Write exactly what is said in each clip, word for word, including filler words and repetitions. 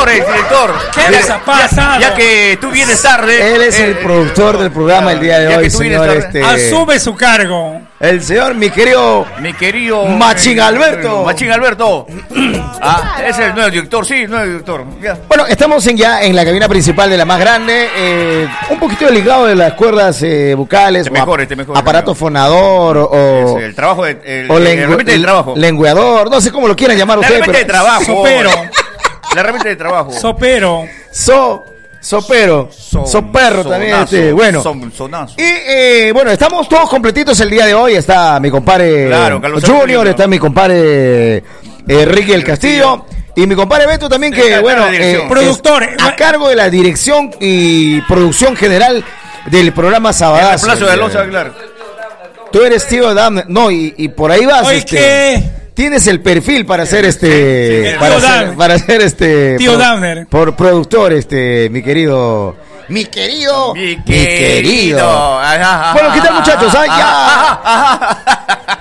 director, el director. ¿Qué les ha pasado? Ya, ya que tú vienes tarde. Él es eh, el productor del programa el día de hoy, señor. Este, Asume su cargo. El señor, mi querido... Mi querido... Machín Alberto. Machín Alberto. Ah, ese es el nuevo director, sí, nuevo director. Ya. Bueno, estamos en ya en la cabina principal de la más grande. Eh, un poquito ligado de las cuerdas eh, bucales. Este mejor, este mejor. Aparato fonador o... Es el trabajo, de, el, o el, lengu- el, el del trabajo. Lengueador, no sé cómo lo quieran llamar la ustedes. La herramienta de trabajo. Sopero. La herramienta de trabajo. Sopero. So... Sopero, Son, Soperro también, sonazo, este, bueno. Son, sonazo. Y eh, bueno, estamos todos completitos el día de hoy. Está mi compadre claro, Carlos Junior, está mi compadre eh, Ricky el Castillo. Y mi compadre Beto también, que está bueno, eh, productor a cargo de la dirección y producción general del programa Sabadazo. En el Plazo de Alonso Aguilar. Tú eres tío Damner, no, y, y por ahí vas. Oye, este, ¿qué? Tienes el perfil para ser este, sí, sí, para, tío ser, Damner. para ser este, Tío por, Damner. por productor, este, mi querido, mi querido, Mi mi querido. querido. Ajá, Bueno, ¿qué tal, muchachos? Ah, ajá, ya. ajá.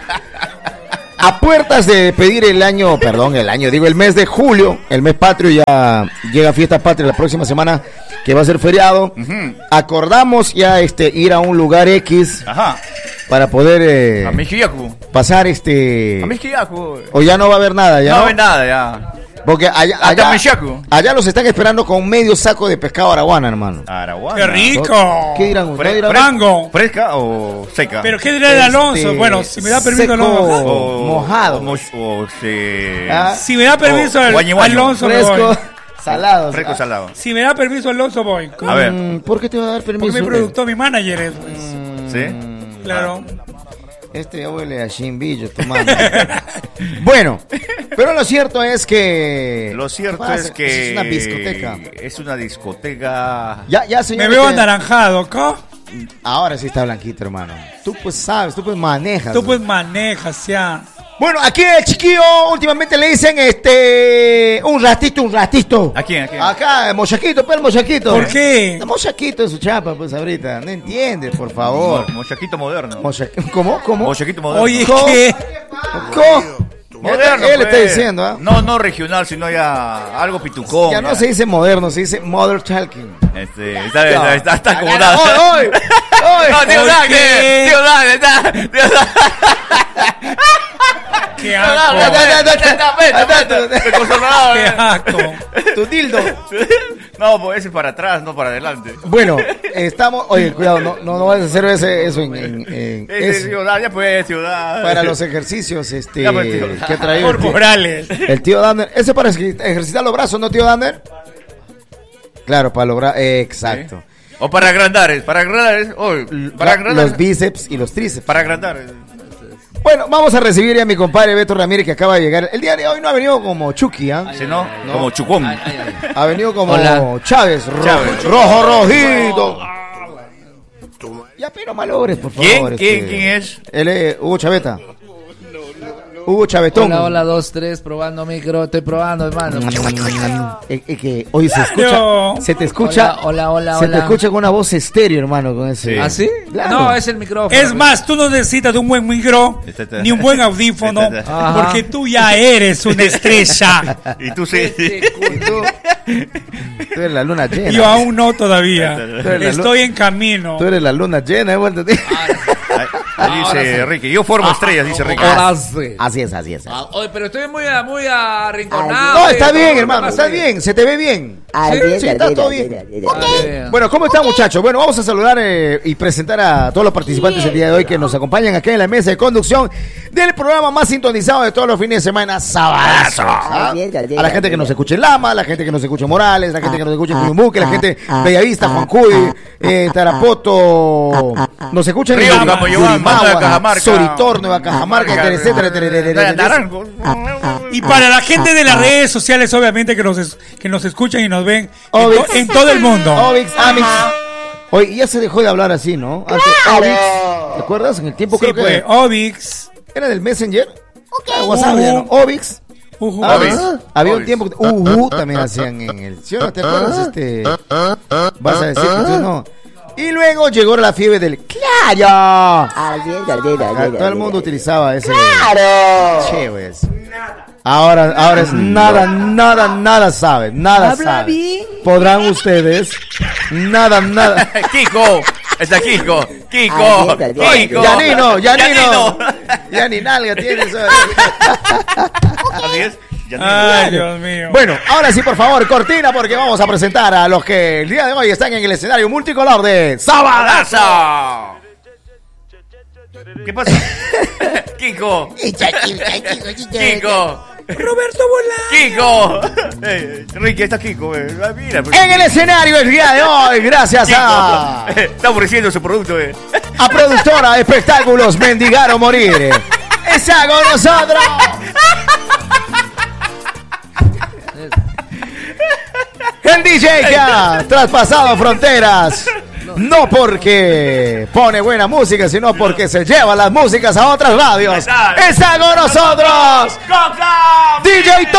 A puertas de pedir el año, perdón, el año, digo el mes de julio, el mes patrio, ya llega Fiesta Patria la próxima semana, que va a ser feriado. Uh-huh. Acordamos ya este ir a un lugar X Ajá. para poder eh, A Mijiyaku. pasar este A Mijiyaku. o ya no va a haber nada, ya No no, ve nada, ya. porque allá Hasta allá, Mijiyaku. allá los están esperando con medio saco de pescado araguana, hermano. Araguana. ¡Qué rico! ¿Qué dirán? Fre- ¿No dirán? fre- Mango. ¿Fresca o seca? Pero ¿qué dirá el Alonso? Este, Bueno, si me da permiso seco, Alonso. O- mojado. O, mo- o se... Ah. Si me da permiso O- el- guañi, guañi. Alonso, me Fresco, voy. salado. Fresco salado. Si me da permiso Alonso, voy. A ver. Mm, ¿Por qué te va a dar permiso? Porque mi productor, mi manager es, pues. ¿Sí? Claro. Este huele a Shimbillo tomando. Bueno, pero lo cierto es que... Lo cierto pasa? es que... Es una discoteca. Es una discoteca... Ya, ya, señor. Me veo este- anaranjado, ¿co? Ahora sí está blanquito, hermano. Tú pues sabes, tú pues manejas. Tú pues manejas ya. Bueno, aquí el chiquillo últimamente le dicen este... Un ratito, un ratito. ¿A quién? ¿A quién? Acá, el mochaquito, pues el mochaquito. ¿Por qué? El mochaquito de su chapa, pues ahorita. No entiende, por favor. Mo- Mochaquito moderno. Mocha- ¿Cómo? ¿Cómo? Mochaquito moderno. Oye, ¿Cómo? ¿qué? ¿Cómo? Moderno, Él está pues. diciendo, ¿ah? No, no regional, sino ya algo pitucón. Ya no se dice moderno, se dice mother talking. Este, está, está, está, está ¡Oy, acomodado. oy! ¡Oy! No, tío ¿Por Dan, qué? tío Dan, está, tío Dan. ¡Qué No, no, asco! no, no, no, no, no, ¡Qué asco! Tu dildo. no, pues ese es para atrás, no para adelante. Bueno, estamos... Oye, cuidado, no, no, no vas a hacer ese, eso en... en, en- Ese es ciudad, ya pues, ciudad. para los ejercicios este, Ya, pues, tío. que trae el tío, Corporales. el tío Dander. Ese para ejer- ejercitar los brazos, ¿no, tío Dander? Claro, para lograr... eh, exacto. O para agrandar, es, para agrandar, es, oh, para La- agrandar. los bíceps y los tríceps. Para agrandar. Bueno, vamos a recibir ya a mi compadre Beto Ramírez, que acaba de llegar. El día de hoy no ha venido como Chucky, ¿ah? Si no, como chucón. Ha venido como Hola. Chávez, rojo, Chávez. rojo, rojito. Ya, pero malogres, por favor. ¿Quién? este. ¿Quién? ¿Quién es? Él es Hugo Chaveta. Hugo Chavetón. Hola, hola, dos, tres, probando micro, estoy probando, hermano. Es es que hoy se escucha, Yo. se te escucha, Hola, hola, hola, se te hola. escucha con una voz estéreo, hermano, con ese. Sí. ¿Ah, sí? Claro. No, es el micrófono. Es más, tú no necesitas de un buen micro Está, está. ni un buen audífono Está, está. porque tú ya eres una estrella. Y tú sí. Sí, Tú, tú eres la luna llena. Yo aún no todavía. eres la Estoy en camino. Tú eres la luna llena, ¿eh? Vuelta a ti. Ahí- ahí dice Ricky. Yo formo estrellas, dice Ricky. Ahora sí. Así es, así es. Ah, oye, pero estoy muy, muy arrinconado. No, eh, está todo bien, lo que hermano, pasa está ahí. bien, se te ve bien. Ah, Sí, bien, sí, bien, está bien, todo bien, bien. bien, bien. Ah, bien. Bueno, ¿cómo están, muchachos? Bueno, vamos a saludar eh, y presentar a todos los participantes el día de hoy que nos acompañan acá en la mesa de conducción del programa más sintonizado de todos los fines de semana, Sabadazo. ¿Ah? Bien, bien, A la gente que bien. nos escucha en Lama, a la gente que nos escucha en Morales, la gente que nos escucha en ah, Tuyumbuque, la ah, gente ah, Bellavista, ah, Juancuy, ah, eh, Tarapoto, nos escuchan en Río, Yurimaguas, Camoyobán, Banda de Cajamarca. Soritor, Nueva Cajamarca, etcétera, etcétera, etcétera. Naranjo. Y para la gente de las redes sociales, obviamente, que nos, es- que nos escuchan y nos ven en, Obvio. to- en todo el mundo. Obix, Amix. Oye, ya se dejó de hablar así, ¿no? Antes, Obix, ¿te acuerdas? En el tiempo Sí, creo que pues, Obix. era del Messenger. Ah, WhatsApp, ya, ¿no? Obix. Ujú. Ah, Obix. había un Obix. tiempo que Uhu también hacían en el. ¿Sí o no te acuerdas? Este. Vas a decir que tú no. Y luego llegó la fiebre del claro. Ah, bien, bien, bien, Ah, bien, todo el bien, mundo bien. utilizaba ese. ¡Claro! Che, pues. Ahora, ahora es nada, nada, nada sabe, nada Habla sabe. bien. Podrán ustedes, nada, nada. Kiko, está Kiko, Kiko, Ay, Dios, Kiko. Yanino, Yanino. Yanino. Ya ni nalga tiene eso. Así es. Yanino. Ay, Dios mío. Bueno, ahora sí, por favor, cortina, porque vamos a presentar a los que el día de hoy están en el escenario multicolor de Sabadazo. ¡Sabadazo! ¿Qué pasa? Kiko, Kiko, Roberto Bolán. Kiko. Eh, Ricky, está Kiko. Eh. Ah, mira, pues. En el escenario el día de hoy, gracias a, Kiko. Eh, Está ofreciendo su producto. Eh. a productora de espectáculos Mendigar o Morir. Está con nosotros. El D J que ha traspasado fronteras. No porque pone buena música, sino porque se lleva las músicas a otras radios. Está con nosotros D J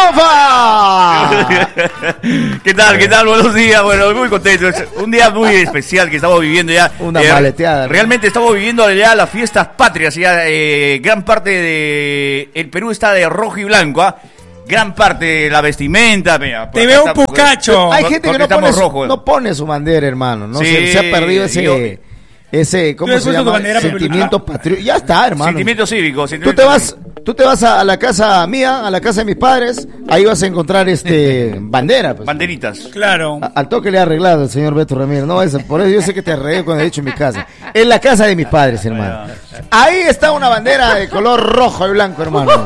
Tofa. ¿Qué tal? ¿Qué tal? Buenos días. Bueno, muy contento. Es un día muy especial que estamos viviendo ya. Una maleteada, ¿no? Realmente estamos viviendo ya las fiestas patrias. Ya eh, gran parte de el Perú está de rojo y blanco. ¿Ah? Gran parte de la vestimenta. Mira, por Te acá veo un estamos- pucacho. Hay gente que no estamos pone, su, rojos. no pone su bandera, hermano. No Sí, se, se ha perdido ese, yo- ese ¿cómo ¿Tú has se puesto tu llama? bandera, Sentimiento patriótico. Ya está, hermano. Sentimiento cívico. Tú sentimiento te vas, cívico. tú te vas a, a la casa mía, a la casa de mis padres, ahí vas a encontrar este bandera. Pues. Banderitas. Claro. A- Al toque le ha arreglado el señor Beto Ramírez. No, eso, por eso yo sé que te arreglé cuando he dicho en mi casa. En la casa de mis padres, hermano. Ahí está una bandera de color rojo y blanco, hermano.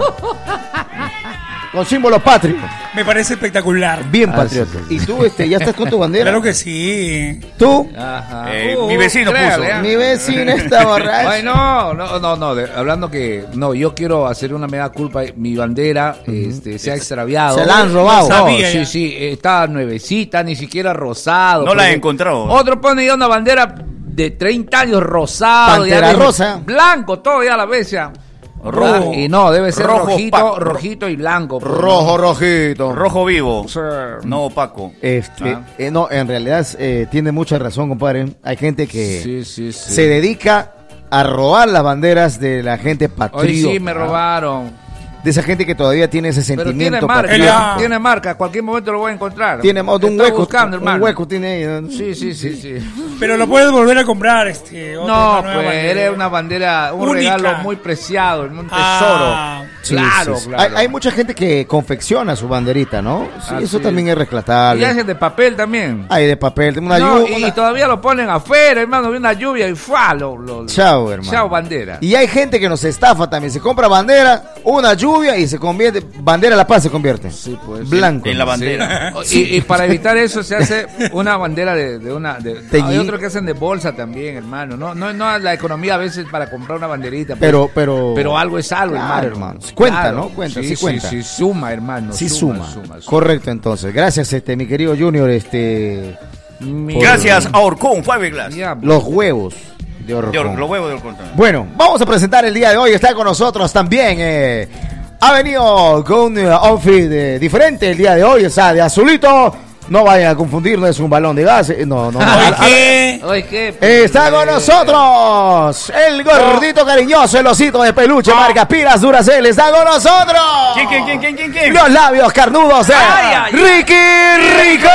Con símbolo patrio. Me parece espectacular. Bien Ah, patriota. ¿Y tú, este, ya estás con tu bandera? Claro que sí. ¿Tú? Ajá. Eh, Uh, mi vecino créale, puso. ah. Mi vecina está borracha. Ay, no, no, no, no, de- hablando que, no, yo quiero hacer una mega culpa, mi bandera, este, se ha extraviado. Se la han robado. No, Sabía sí, ya. sí, está nuevecita, ni siquiera rosado. No la he porque encontrado. Otro pone ya una bandera de treinta años rosado. Pantera ya de- rosa. Blanco, todo ya a la vez ya. Rojo. Y no, debe ser Rojo rojito, opaco. rojito y blanco. pues, Rojo, rojito. Rojo vivo. Sí. No opaco. Este, Ah. eh, no, en realidad eh, tiene mucha razón, compadre. Hay gente que Sí, sí, sí. se dedica a robar las banderas de la gente patriota. Hoy sí me robaron. De esa gente que todavía tiene ese Pero tiene sentimiento marca, patriota. Ah. tiene marca, cualquier momento lo voy a encontrar. Tiene más de un Estoy hueco. buscando, un hermano. hueco tiene ahí. ¿no? Sí, sí, sí, sí. Pero lo puedes volver a comprar, este. otra, No, una nueva pues bandera. eres una bandera, un Única. regalo muy preciado, un tesoro. Ah, Sí, claro, sí, sí. claro. Hay, hay mucha gente que confecciona su banderita, ¿no? Sí, Ah, eso sí. también es Y rescatable. hacen de papel también. Hay de papel, una No, lluvia. y una- todavía lo ponen afuera, hermano, viene una lluvia y ¡fua! Lo, lo- Chao, hermano. Chao, bandera. Y hay gente que nos estafa también. Se compra bandera, una lluvia y se convierte. Bandera La Paz se convierte. Sí, pues, Blanco. En la Sí. bandera. Y, y para evitar eso se hace una bandera de, de una... De, Teñí. hay otros que hacen de bolsa también, hermano. No, no, no la economía a veces para comprar una banderita. pues, Pero, pero. pero algo es algo, Claro, hermano. hermano. Cuenta, ¿no? Cuenta, sí cuenta. Sí, suma, hermano. Sí suma. Correcto, entonces. Gracias, este, mi querido Junior, este. Mi- Gracias a Orcón Fiberglass. Ya, Los huevos de Orcón. De Or- Los huevos de Orcón. también. Bueno, vamos a presentar el día de hoy. Está con nosotros también. eh, ha venido con un outfit eh, diferente el día de hoy. O sea, de azulito. No vayan a confundir, no es un balón de gas. eh, No, no. no. Oye, A- a- ¿qué? Oye, ¿qué? Está con nosotros el gordito cariñoso, el osito de peluche, marca Pilas Duracell. Está con nosotros. ¿Quién, quién, quién, quién, quién, quién? Los labios carnudos de Ay, ay, Ricky Rico.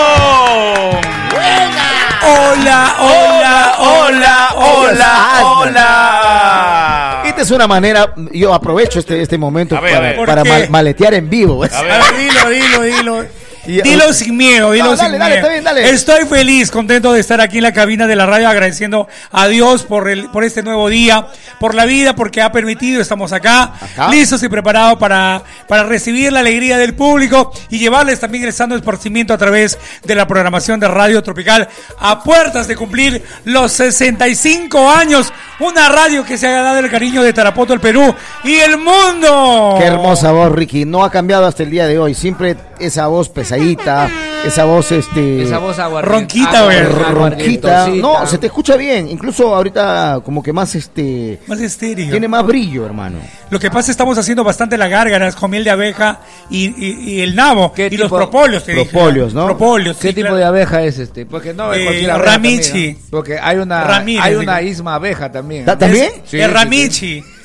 Hola, hola, hola, hola, hola. Esta es una manera, yo aprovecho este, este momento A ver, para, a ver. ¿Por para qué? mal- maletear en vivo. A A ver. ver, dilo, dilo, dilo. Y- Dilo sin miedo, dilo No, dale, sin dale, miedo. está bien, dale. Estoy feliz, contento de estar aquí en la cabina de la radio, agradeciendo a Dios por el, por este nuevo día, por la vida, porque ha permitido, estamos acá, Ajá. listos y preparados para, para recibir la alegría del público y llevarles también el sano esparcimiento a través de la programación de Radio Tropical a puertas de cumplir los sesenta y cinco años, una radio que se ha ganado el cariño de Tarapoto, el Perú y el mundo. Qué hermosa voz, Ricky. No ha cambiado hasta el día de hoy. Siempre esa voz pesadita, esa voz este Esa voz aguardiente. Ronquita, güey. ronquita. No, se te escucha bien. Incluso ahorita como que más este Más estéreo. tiene más brillo, hermano. Lo que pasa es que estamos haciendo bastante las gárgaras con miel de abeja y, y- y el nabo ¿Qué y los tipo? propóleos. te dije. Propóleos, ¿no? Propóleos, ¿Qué sí, tipo claro. de abeja es este? Porque no es Eh, cualquier abeja Ramichi. también, ¿no? Porque hay una Ramírez, hay una digo. isma abeja también. Ta- ¿También? Sí, es sí, Ramichi.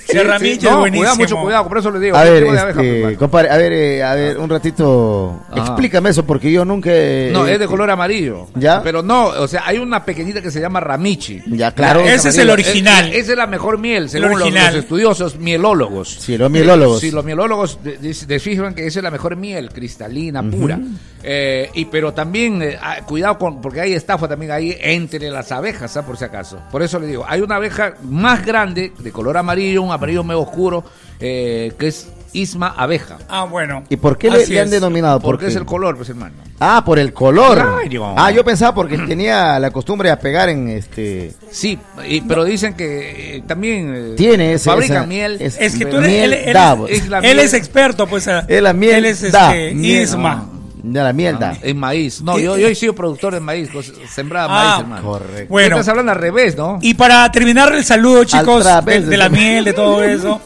Sí, Ramiche sí, es no, buenísimo. Cuidado, mucho cuidado, por eso les digo. A ver, tipo de abeja, este, pues, compadre, a ver, eh, a ver, un ratito, Ajá. explícame eso, porque yo nunca... eh, no, es de color amarillo. ¿Ya? Pero no, o sea, hay una pequeñita que se llama Ramichi. Ya, claro. Ya, Ese es el original. Es, esa es la mejor miel, según los, original. los estudiosos mielólogos. Sí, los mielólogos. Sí, los mielólogos de- de- descifran que esa es la mejor miel, cristalina, pura. Eh, y pero también, eh, ah, cuidado con, porque hay estafa también ahí entre las abejas, ¿ah? Por si acaso. Por eso le digo, hay una abeja más grande, de color amarillo, un amarillo medio oscuro, eh, que es Isma abeja. Ah, bueno. ¿Y por qué le, Así le han es. denominado? Porque qué? es el color, pues hermano. Ah, por el color. Claro. Ah, yo pensaba porque tenía la costumbre de pegar en este... Sí, y- pero dicen que eh, también eh, Tiene ese- fabrican esa- miel. es- Es que tú pero- eres, Miel él, él Davos. es, Es la él miel. es experto, pues. a- Es la miel Él es da. este, Miel- Isma. De la mierda. en maíz. No, yo, yo he sido productor de maíz, pues, sembraba Ah, maíz, hermano. correcto. Bueno. Tú estás hablando al revés, ¿no? Y para terminar el saludo, chicos, de, través de- de la miel, de todo eso.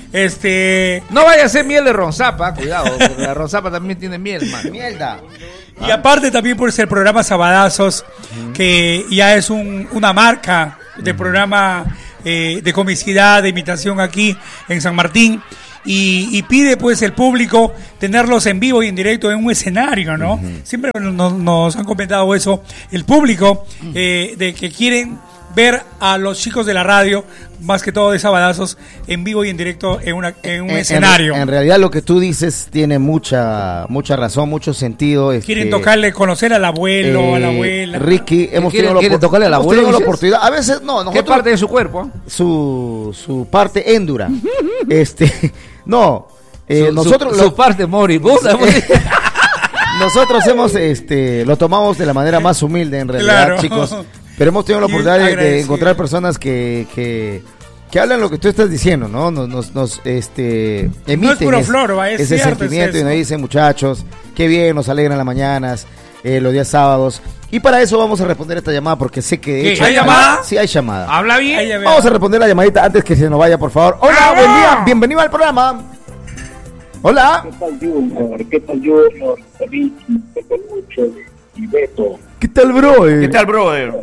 Este. No vaya a ser miel de ronzapa, cuidado, porque la ronzapa también tiene miel, hermano. Mierda. Y aparte también por ser programa Sabadazos, que ya es un, una marca de programa eh, de comicidad, de imitación aquí en San Martín. Y, y pide pues el público tenerlos en vivo y en directo en un escenario, ¿no? Siempre nos, nos han comentado eso, el público, eh, de que quieren ver a los chicos de la radio, más que todo de Sabadazos, en vivo y en directo en, una, en un En- escenario. En, en realidad lo que tú dices tiene mucha mucha razón, mucho sentido. este, Quieren tocarle, conocer al abuelo, eh, a la abuela. Ricky, hemos ¿Quiere- tenido la, quiere opor- tocarle al hemos abuelo, tenido la dices? oportunidad. A veces, no, ¿Qué nosotros, parte de su cuerpo? su, su parte endura. este, no, eh, Su- nosotros su, lo- su parte moribunda. pues. nosotros hemos, este, lo tomamos de la manera más humilde en realidad, Claro. chicos. Pero hemos tenido la Y oportunidad de- de, agradecido. encontrar personas que, que, que hablan lo que tú estás diciendo, ¿no? Nos, nos, nos este, emiten puro ese- flor, va, es ese cierto, es sentimiento y eso. nos dicen, muchachos, qué bien, nos alegran las mañanas, eh, los días sábados. Y para eso vamos a responder esta llamada porque sé que de ¿Qué? hecho ¿Hay llamada? Sí, hay llamada. ¿Habla bien? Ahí ya veo. Vamos a responder la llamadita antes que se nos vaya, por favor. Hola, ¡Aló! buen día, bienvenido al programa. Hola. ¿Qué tal Junior? ¿Qué tal Junior? David, Pepelucho y Beto. ¿Qué tal, bro? ¿Qué tal, brother?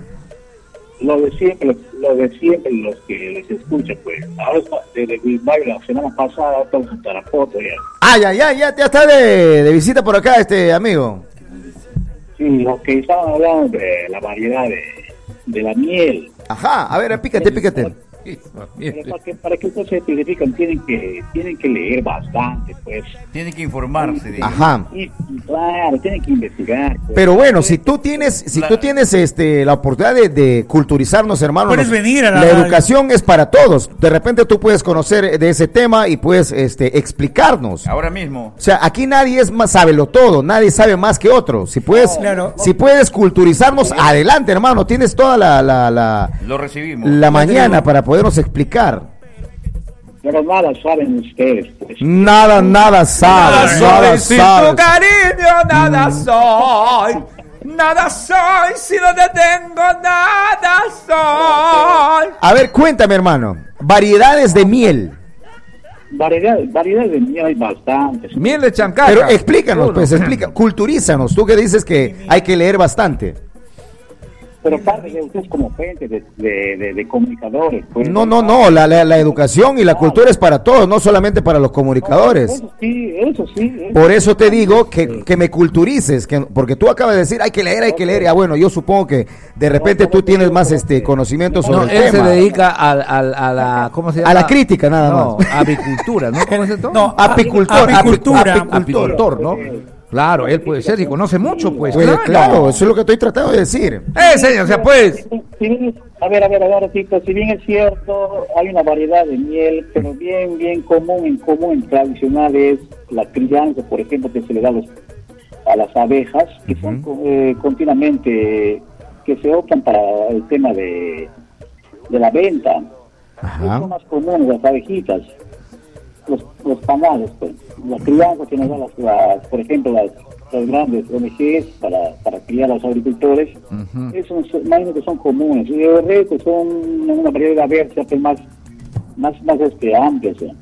Lo de siempre, lo de siempre, los que les escuchan, pues. Ahora está desde Bilbao la semana pasada, estamos en Tarapoto ya. Ah, ya, ya, ya, ya está de, de visita por acá este amigo. Sí, los que estaban hablando de la variedad de, de la miel. Ajá, a ver, pícate, pícate. Pero para que, para que ustedes se identifican, tienen que, tienen que leer bastante, pues. Tiene que informarse de Ajá. Y, y claro, tienen que investigar. Pues. Pero bueno, si tú tienes, si tú tienes este la oportunidad de, de culturizarnos, hermano, Puedes nos- venir a la la radio. educación es para todos. De repente tú puedes conocer de ese tema y puedes este explicarnos. ahora mismo. O sea, aquí nadie es más sábelo todo, nadie sabe más que otro. Si puedes, Claro. si puedes culturizarnos, adelante, hermano. Tienes toda la la la, Lo recibimos. la mañana para podernos explicar. Pero nada saben ustedes, pues. Nada, nada sabes, nada sin sabes. tu cariño, nada soy. Nada soy, si no te tengo, nada soy. A ver, cuéntame, hermano. Variedades de miel. Variedad, variedad de miel hay bastantes. Miel de chancaca. Pero explícanos, Uno. pues, explica, culturízanos. Tú que dices que hay que leer bastante. Pero parte de ustedes como gente de, de, de, de comunicadores. Pues, No, no, no. La, la, la educación y la cultura es para todos, no solamente para los comunicadores. Eso sí, eso sí. eso. Por eso te digo que, que me culturices, que, porque tú acabas de decir hay que leer, hay que leer. Ya bueno, yo supongo que de repente tú tienes más este conocimiento sobre No, el él se tema. dedica a, a, a la, ¿cómo se llama? A la crítica, nada no, más. avicultura, ¿no? ¿Cómo es esto? No, Apicultor, a- apicultura. apicultor. apicultor, ¿no? Claro, él puede ser y conoce mucho, pues. Pues, claro, claro, eso es lo que estoy tratando de decir. Eh, señor, o sea, pues. Si bien- a ver, a ver, a ver, Tito, si bien es cierto, hay una variedad de miel, pero bien, bien común, en común, en tradicional es la crianza, por ejemplo, que se le da a, los, a las abejas, que son eh, continuamente, que se optan para el tema de, de la venta. Ajá. Son más comunes las abejitas, los, los panales, pues, la crianza que nos dan las, las, por ejemplo, las, las grandes O N Ges para, para criar a los agricultores, esos imagino que son comunes, y de resto son una variedad de abejas pues, más, más, más este, amplias. ¿eh?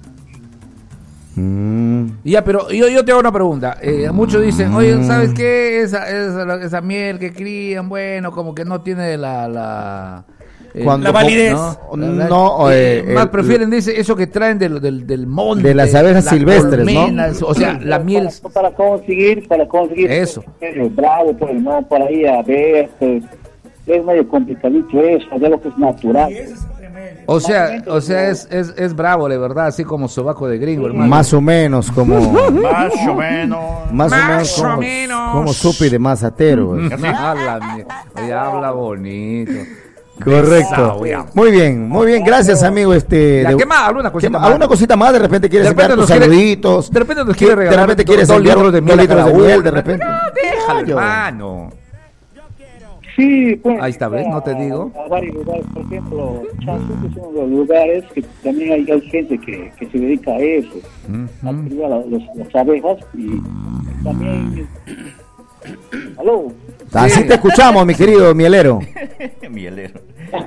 Mm. Ya, pero yo, yo te hago una pregunta. Eh, muchos dicen, oye, ¿sabes qué? Esa, esa, esa miel que crían, bueno, como que no tiene la, la, Cuando La validez. No, no, eh, más el- prefieren, dice, eso que traen del, del, del monte. De las abejas silvestres, ¿no? colmenas, O sea, la miel. Para, para conseguir, para conseguir. Eso. Es bravo, pues, no, para ir a ver, pues, es medio complicadito eso, de lo que es natural. O sea, o sea es, es, es bravo, de verdad, así como sobaco de gringo, hermano. más o menos como Más o menos. más o Más menos o como, menos. como supi de mazatero. güey. Habla, mi- oye, habla bonito. Correcto. Besao, Muy bien, muy bien, gracias amigo este Ya, de- ¿qué más? ¿Alguna cosita ¿Qué más? más? ¿Alguna cosita más? De repente quieres De repente enviar tus nos quiere- saluditos. de repente nos ¿Qué- quiere regalar De repente dos- quieres dos enviar litros de miel dos litros a de cada miel, uno. de repente. Ah, déjalo, Yo. hermano. Sí, pues. Ahí está, ¿ves? No te digo. A, a varios lugares, por ejemplo, Chanzuco es uno de los lugares que también hay, hay gente que, que se dedica a eso, a criar a los, las abejas y también. ¿Aló? Así Sí. te escuchamos, mi querido mielero. Mielero.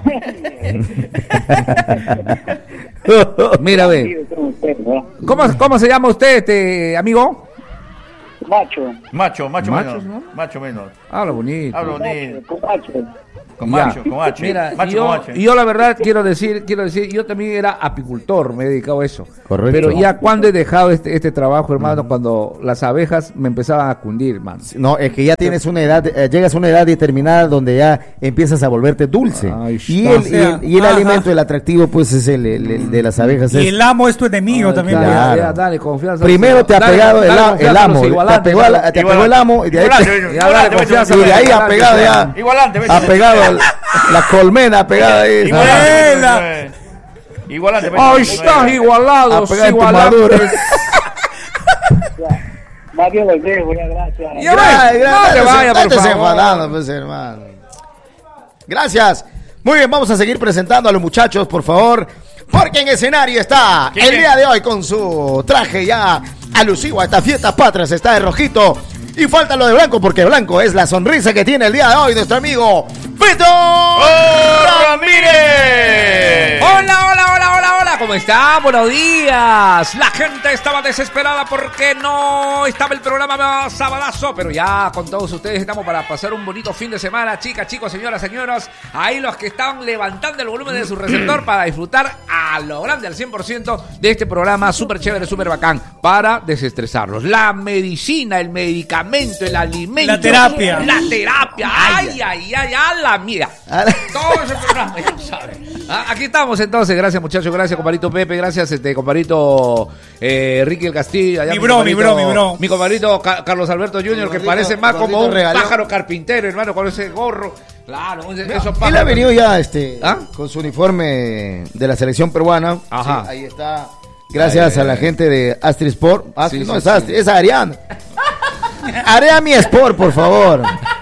Mira, ve. Sí, como usted, ¿verdad? ¿Cómo, ¿Cómo se llama usted, este amigo? Macho. Macho, macho Machos, menos. ¿no? Macho menos. Habla bonito. Hablo Macho, bonito. con macho. Con Ya. macho, con macho. Mira, macho yo, con macho. yo la verdad quiero decir, quiero decir, yo también era apicultor, me he dedicado a eso. Correcto. Pero ya cuando he dejado este, este trabajo, hermano, cuando las abejas me empezaban a cundir, hermano. No, es que ya tienes una edad, eh, llegas a una edad determinada donde ya empiezas a volverte dulce. Ahí Y está. el, y el, y el Ajá. alimento, el atractivo, pues es el, el- el de las abejas. Y es- el amo es tu enemigo Ay, también. claro. pues. Ya, ya, dale, confianza. Primero te ha Dale, pegado el, dale a- confianza el a los amo, te igualantes, apegó, la- dale. te apegó el amo y de ahí, Igualante, te- Ya, dale confianza. y de ahí ha Igualante, pegado ya, Igualante, vete. ha pegado el- la colmena, pegada ahí. Igualante. Igualante. vete. Ahí estás igualados, A pegar en tu igualantes. maduro. Ya. Más bien los dejo, ya, gracias. Ya, Ya, ves, gracias, no te vayas, por estés favor. enfadando, pues, hermano. Gracias. Muy bien, vamos a seguir presentando a los muchachos, por favor. Porque en escenario está ¿Quién, el quién? día de hoy con su traje ya alusivo a estas fiestas patrias. Está de rojito. Y falta lo de blanco, porque blanco es la sonrisa que tiene el día de hoy nuestro amigo Fito ¡Oh, Ramírez! Hola, hola, hola, hola, hola, ¿cómo está? Buenos días. La gente estaba desesperada porque no estaba el programa Sabadazo, pero ya con todos ustedes estamos para pasar un bonito fin de semana, chicas, chicos, señoras, señoras. Ahí los que estaban levantando el volumen de su receptor para disfrutar a lo grande, al cien por ciento de este programa súper chévere, súper bacán, para desestresarlos. La medicina, el medicamento, el alimento. La terapia. La terapia. Ay, ay, ay, a la mía. A la- Todo ese programa, ya sabes. Ah, aquí estamos entonces, gracias muchachos, gracias compadrito Pepe, gracias este compadrito eh, Ricky el Castillo, allá Mi bro, mi bro, mi bro. mi compadrito Ca- Carlos Alberto junior, que gordito- parece más como gordito un regaló. pájaro carpintero, hermano, con ese gorro. Claro, ese- esos Él ha pájaros. venido ya este, ¿Ah? con su uniforme de la selección peruana. Ajá. Sí, ahí está. Gracias Ay, a la ay, gente de Astri Sport. Astri, Sí, no sí, es sí. Astri, es Arián. Ariami Sport, por favor.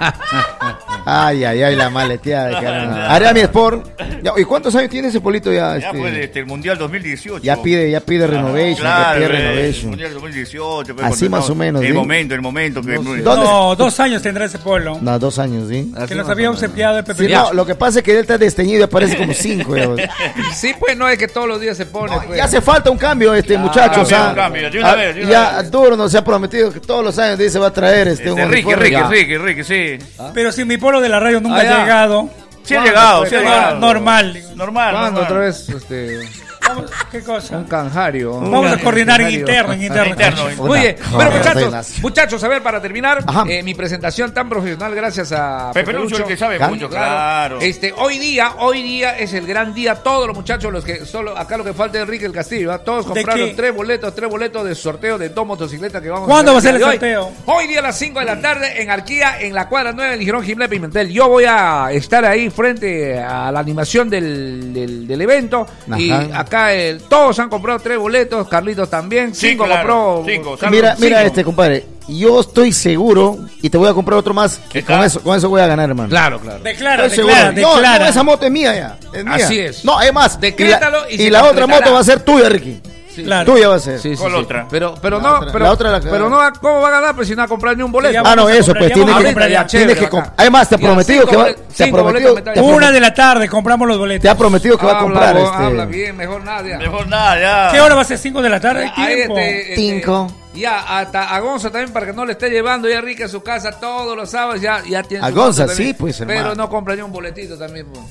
Ay, ay, ay, la maleteada de caramba. Ariami Sport. Ya, ¿y cuántos años tiene ese polito ya? Ya este? pues este, el Mundial dos mil dieciocho. Ya pide, ya pide renovation, Claro, ya pide pues, renovation. Mundial dos mil dieciocho. pues, Así cuando más estamos- o menos, El ¿sí? momento, el momento. Que, ¿Dónde? No, dos años tendrá ese pueblo. No, dos años, ¿sí? Así Que nos más o habíamos menos. empleado de Pepe. Sí, no, lo que pasa es que él está desteñido y aparece como cinco. ya. Sí, pues no es que todos los días se pone. pues. Ya hace falta un cambio, este muchacho. cambio, o sea, un cambio, de una a- vez, de una ya vez. Duro nos ha prometido que todos los años dice va a traer este, un Este, Ricky, uniforme. Ricky, Ya. Ricky, Ricky, sí. Pero si mi pueblo de la radio nunca Ah, ya. ha llegado. Sí ha llegado, sí ha No, llegado. normal, digo. Normal, ¿Cuándo normal. otra vez? Este, Vamos, ¿qué cosa? un canjario. Vamos a coordinar en canjario. interno, en interno. Interno. Muy bien, Una bueno muchachos, ordenación. muchachos, a ver, para terminar, Ajá. eh, mi presentación tan profesional, gracias a Pepe Lucho, el que sabe Claro. mucho, claro. Este, hoy día, hoy día es el gran día. Todos los muchachos, los que solo acá lo que falta es Enrique el Castillo, ¿ah? Todos ¿De compraron qué? tres boletos, tres boletos de sorteo de dos motocicletas que vamos ¿Cuándo a va a ser hacer el día de hoy. sorteo? Hoy día a las cinco de la tarde en Arquía, en la cuadra nueve del Girón Gimle Pimentel. Yo voy a estar ahí frente a la animación del, del, del evento. Y Ajá. acá el- todos han comprado tres boletos, Carlitos también. Sí, Cinco claro, compró. cinco, Carlos, Mira, mira cinco. este compadre, yo estoy seguro y te voy a comprar otro más y ¿Está? con eso, con eso voy a ganar, hermano. Claro, claro. Declara, Estoy declara, seguro. No, declara. no, esa moto es mía ya. Es mía. Así es. No, es más. Decrétalo y y la, se y la otra concretará. moto va a ser tuya, Ricky. Sí. Claro. Tuya va a ser. Sí, sí, ¿Cuál sí. otra? Pero, pero La no, otra. pero, La otra la- pero no, ¿cómo va a ganar? Pues si no ha comprado ni un boleto. Ya Ah, no, vamos a eso, comprar, pues ya tiene vamos a que, comprar ya. tiene que Chévere, comp- acá. Además, te ha Ya, prometido cinco que va, bolet- te ha cinco prometido, boletos me te ha trae. Una de la tarde compramos los boletos. te ha prometido que va a Habla, comprar vos, este. habla bien, mejor nada. Ya. Mejor nada, ya. ¿Qué hora va a ser? ¿cinco de la tarde? Hay Ahí, tiempo. este, este, Cinco. Ya, hasta a Gonza también para que no le esté llevando ya Rica a su casa todos los sábados. Ya, ya tiene A su Gonza, moto también. sí, pues, hermano. Pero no compra ni un boletito también. Pues.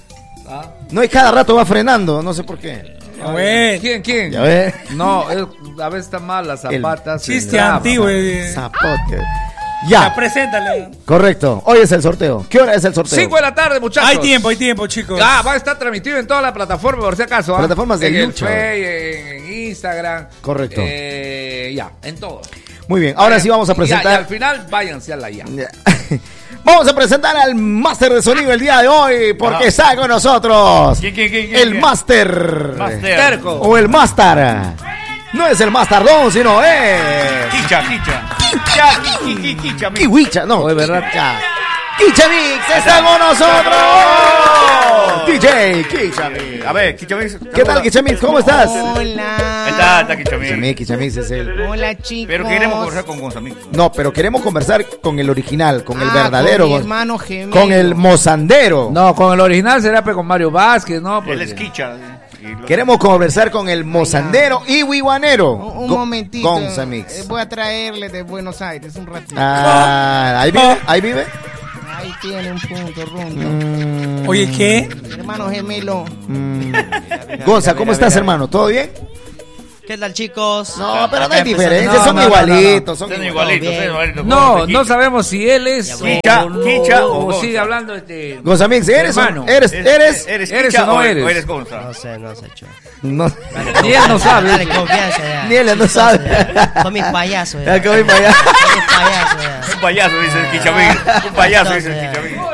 ¿Ah? No, y cada rato va frenando, no sé por qué. A ver. ¿Quién, quién? Ya ve. No, él, a veces está mal las zapatas. Chiste Ah, antiguo. eh. Zapote. Ya, Ya, preséntale. correcto. Hoy es el sorteo. ¿Qué hora es el sorteo? Cinco de la tarde, muchachos. Hay tiempo, hay tiempo, chicos. Ah, va a estar transmitido en toda la plataforma, por si acaso. ¿ah? Plataformas de en el lucha. Face, en, en Instagram. Correcto. Eh, ya, en todo. Muy bien, ahora sí vamos a Y ya, y presentar. al final, váyanse a la ya. Ya. Vamos a presentar al máster de sonido el día de hoy, porque Ajá. está con nosotros. ¿Quién, quién, quién, quién, El quién? máster. Master. Terco. O el máster. No es el mastardón, sino es. Kicha, Kicha. Ya, ki- ki- ki- Kicha, mi- Kiwicha, no. Oye, ¿verdad? Ya. Kicha Mix está con nosotros. D J Kicha Mix. A ver, Kicha Mix. ¿Qué tal, Kicha Mix? ¿Cómo estás? Hola. Ahí está, está Kicha Kicha Mix. Mix, Kicha Mix es el. Hola, chicos. Pero queremos conversar con Gonzamix. No, pero queremos conversar con el original, con el Ah, verdadero. con mi con- hermano gemelo. con el mozandero. No, con el original será pues, con Mario Vázquez, ¿no? Porque- Él es Kicha. y lo- Queremos conversar con el mozandero y wiwanero. Un, un Go- momentito. Gonza Mix. Eh, Voy a traerle de Buenos Aires un ratito. Ah, ahí vive, ahí vive. Ahí tiene un punto, Rundo. Mm, Oye, ¿qué? Hermano gemelo. mm. Gonza, ¿cómo estás, hermano? ¿Todo bien? ¿Qué tal, chicos? No, pero no Acá hay empezando. diferencia, No, son no, no, igualitos, son Son igualitos. igualitos, son igualitos. No, Kicha. no sabemos si él es Kicha, o, Kicha o, o sigue Gonza. hablando este. Gonza Mix, ¿eres o- Hermano. eres ¿Eres, eres eres, ¿Eres Kicha o no o eres? o eres Gonza? No sé, no sé, che. no Ni él no sabe. Dale confianza ya. Ni él no Chistoso sabe. ya. Con mis payasos ya. Ya que voy para allá. Con mis payasos ya. Un payaso, dice el Kicha Mix. Un payaso, dice el Entonces, Kicha Mix.